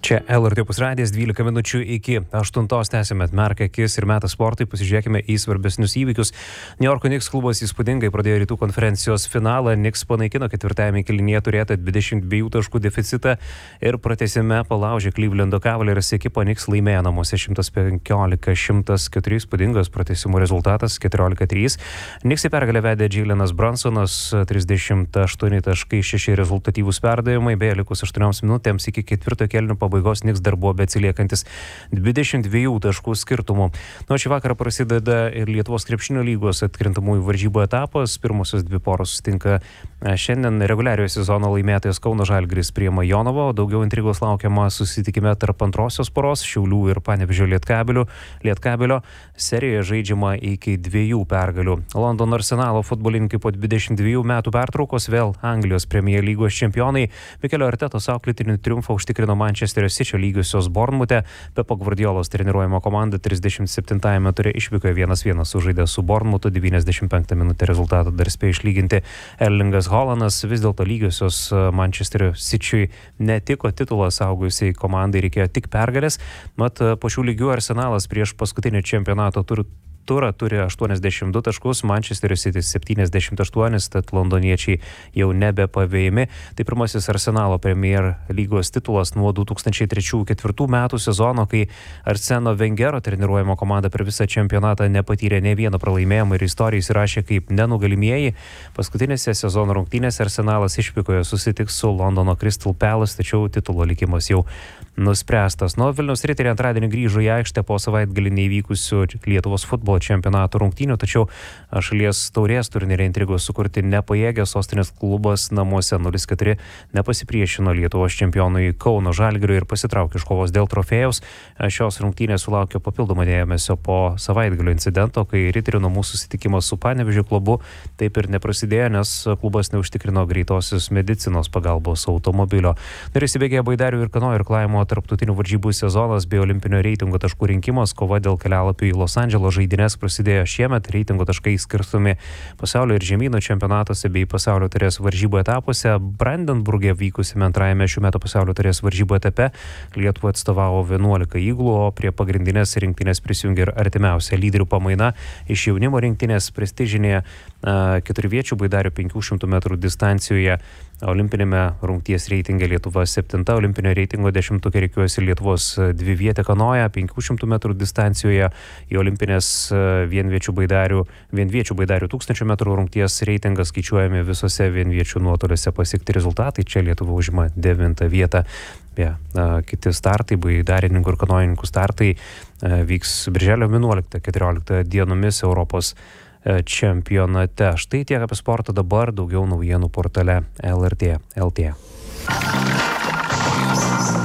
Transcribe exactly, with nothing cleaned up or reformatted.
Čia L R T Opus radijas, dvylika minučių iki aštuntos tęsime atmerkę akis ir metas sportui, pasižiūrėkime į svarbesnius įvykius. New Yorko Knicks klubas įspūdingai pradėjo rytų konferencijos finalą. Knicks panaikino ketvirtajame kėlinyje turėtą dvidešimt dviejų taškų deficitą ir pratęsime palaužė Clevelando Cavaliers ekipą. Knicks laimėjo namuose šimtas penkiolika šimtas keturi, įspūdingas pratęsimo rezultatas keturiolika trys. Knicks į pergalę vedė Jaylenas Brunsonas, trisdešimt aštuoni taškai šeši rezultatyvūs perdavimai, beje likus aštuonioms minutėms iki ketvirto kėlinio pabaigos Knicks dar buvo beatsiliekantis dvidešimt dviejų taškų skirtumų. Nuo šį vakarą prasideda ir Lietuvos krepšinio lygos atkrintamųjų varžybų etapas. Pirmosios dvi poros susitinka šiandien. Reguliariojo sezono laimėtojas Kauno Žalgiris priima Jonavą, o daugiau intrigos laukiama susitikime tarp antrosios poros Šiaulių ir Panevėžio Lietkabelio. Lietkabelio serijoje žaidžiama iki dviejų pergalių. Londono Arsenalo futbolininkai po dvidešimt dviejų metų pertraukos vėl Anglijos Premier lygos čempionai. Mikelio Artetos auklėtinių triumfą užtikrino Manchesterio City lygiosios Bournemouth'e. Pepo Gvardiolos treniruojama komanda trisdešimt septintajame ture išvykoje vienas vienas sužaidė su Bournemouthu, devyniasdešimt penktą minutę rezultatą dar spėjo išlyginti Erlingas Haalandas. Vis dėlto lygiosios Manchesterio City'ui netiko titulas, augusiai komandai reikėjo tik pergalės. Mat po šių lygių Arsenalas prieš paskutinį čempionato turų turą turi aštuoniasdešimt du taškus, Manchesterio City septyniasdešimt aštuoni, tad londoniečiai jau nebepavėjami. Tai pirmasis Arsenalo Premier lygos titulas nuo du tūkstančiai trečių ketvirtų metų sezono, kai Arseno Wengero treniruojama komanda per visą čempionatą nepatyrė ne vieno pralaimėjimo ir istoriją įsirašė kaip nenugalimieji. Paskutinėse sezono rungtynėse Arsenalas išvykoje susitiks su Londono Crystal Palace, tačiau titulo likimas jau nuspręstas. Nuo Vilniaus Riteriai antradienį grįžo į aikštę po savaitgalį neįvykusių Lietuvos futbolo čempionato rungtynių, tačiau šalies taurės turnyrė intrigos sukurti nepajėgė. Sostinės klubas namuose nulis keturi nepasipriešino Lietuvos čempionui Kauno Žalgiriui ir pasitraukė iš kovos dėl trofėjaus. Šios rungtynės sulaukė papildomą dėmesio po savaitgalio incidento, kai Riterių namų susitikimas su Panevėžio klubu taip ir neprasidėjo, nes klubas neužtikrino greitosios medicinos pagalbos automobilio. Dar įsibėgė baidarių ir kanojų irklavimo tarptautinių varžybų sezonas bei olimpinio reitingo taškų rinkimas. Kova dėl kelialapių į Los Andželo žaidynės prasidėjo šiemet. Reitingo taškai skirstomi pasaulio ir žemynų čempionatuose bei pasaulio taurės varžybų etapuose. Brandenburge vykusiame antrajame šių metų pasaulio taurės varžybų etape Lietuvą atstovavo vienuolika įgulų, o prie pagrindinės rinktinės prisijungė ir artimiausia lyderių pamaina iš jaunimo rinktinės prestižinėje keturviečių baidarių penkių šimtų metrų distancijoje. Olimpinėme rungties reitinge Lietuva septinta, olimpinio reitingo dešimtuke rikiuojasi Lietuvos dvivietė kanoja penkių šimtų metrų distancijoje. Į olimpinės vienviečių baidarių, vienviečių baidarių tūkstančio metrų rungties reitingas skaičiuojami visose vienviečių nuotoliuose pasiekti rezultatai. Čia Lietuva užima devintą vietą. Ja, kiti startai, baidarininkų ir kanojininkų startai vyks birželio vienuoliktą keturioliktą dienomis Europos čempionate. Štai tiek apie sportą, dabar daugiau naujienų portale L R T L T.